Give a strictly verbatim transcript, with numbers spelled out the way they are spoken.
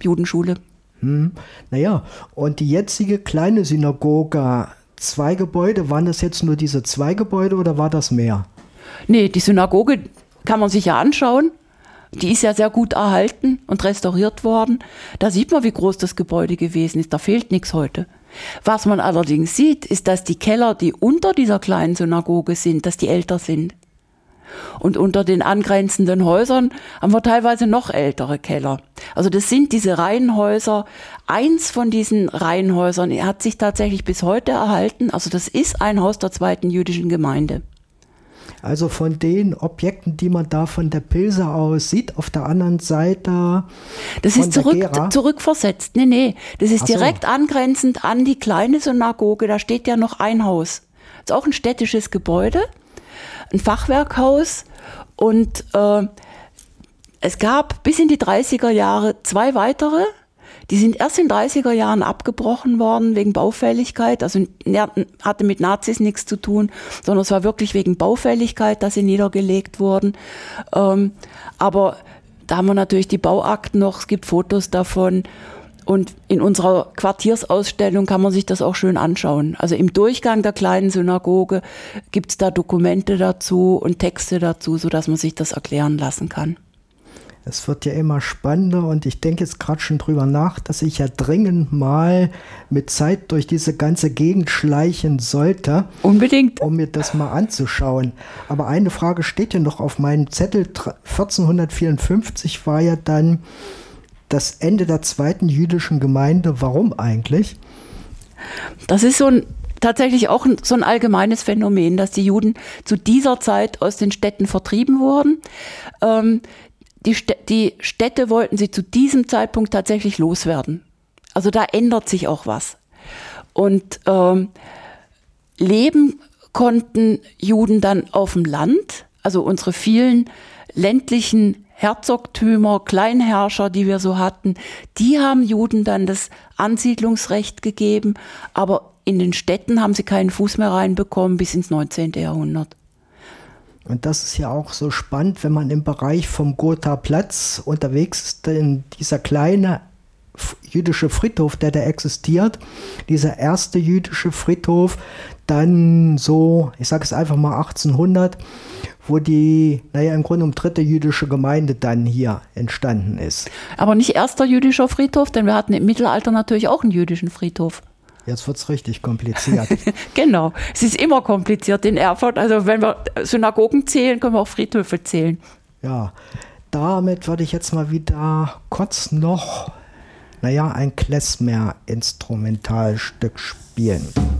Judenschule. Hm. Naja, und die jetzige kleine Synagoge, zwei Gebäude, waren das jetzt nur diese zwei Gebäude oder war das mehr? Nee, die Synagoge kann man sich ja anschauen. Die ist ja sehr gut erhalten und restauriert worden. Da sieht man, wie groß das Gebäude gewesen ist. Da fehlt nichts heute. Was man allerdings sieht, ist, dass die Keller, die unter dieser kleinen Synagoge sind, dass die älter sind. Und unter den angrenzenden Häusern haben wir teilweise noch ältere Keller. Also das sind diese Reihenhäuser. Eins von diesen Reihenhäusern hat sich tatsächlich bis heute erhalten. Also das ist ein Haus der zweiten jüdischen Gemeinde. Also von den Objekten, die man da von der Pilse aus sieht, auf der anderen Seite. Das ist zurück, zurückversetzt. Nee, nee. Das ist Ach so. Direkt angrenzend an die kleine Synagoge. Da steht ja noch ein Haus. Das ist auch ein städtisches Gebäude, ein Fachwerkhaus. Und äh, es gab bis in die dreißiger Jahre zwei weitere. Die sind erst in den dreißiger Jahren abgebrochen worden wegen Baufälligkeit. Also hatte mit Nazis nichts zu tun, sondern es war wirklich wegen Baufälligkeit, dass sie niedergelegt wurden. Ähm, aber da haben wir natürlich die Bauakten noch, es gibt Fotos davon. Und in unserer Quartiersausstellung kann man sich das auch schön anschauen. Also im Durchgang der kleinen Synagoge gibt es da Dokumente dazu und Texte dazu, sodass man sich das erklären lassen kann. Es wird ja immer spannender und ich denke jetzt gerade schon drüber nach, dass ich ja dringend mal mit Zeit durch diese ganze Gegend schleichen sollte. Unbedingt. Um mir das mal anzuschauen. Aber eine Frage steht ja noch auf meinem Zettel. vierzehnhundertvierundfünfzig war ja dann das Ende der zweiten jüdischen Gemeinde. Warum eigentlich? Das ist so ein tatsächlich auch so ein allgemeines Phänomen, dass die Juden zu dieser Zeit aus den Städten vertrieben wurden. Ähm, Die, St- die Städte wollten sie zu diesem Zeitpunkt tatsächlich loswerden. Also da ändert sich auch was. Und ähm, leben konnten Juden dann auf dem Land, also unsere vielen ländlichen Herzogtümer, Kleinherrscher, die wir so hatten, die haben Juden dann das Ansiedlungsrecht gegeben, aber in den Städten haben sie keinen Fuß mehr reinbekommen bis ins neunzehnten Jahrhundert. Und das ist ja auch so spannend, wenn man im Bereich vom Gotha-Platz unterwegs ist, denn dieser kleine jüdische Friedhof, der da existiert, dieser erste jüdische Friedhof, dann so, ich sage es einfach mal achtzehnhundert, wo die, naja, im Grunde um dritte jüdische Gemeinde dann hier entstanden ist. Aber nicht erster jüdischer Friedhof, denn wir hatten im Mittelalter natürlich auch einen jüdischen Friedhof. Jetzt wird es richtig kompliziert. Genau, es ist immer kompliziert in Erfurt. Also wenn wir Synagogen zählen, können wir auch Friedhöfe zählen. Ja, damit würde ich jetzt mal wieder kurz noch, naja, ein Klezmer-Instrumentalstück spielen.